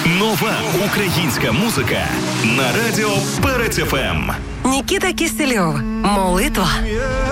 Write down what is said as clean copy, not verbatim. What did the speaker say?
Нова українська музика на радіо Перець ФМ. Нікіта Кисельов. Молитва.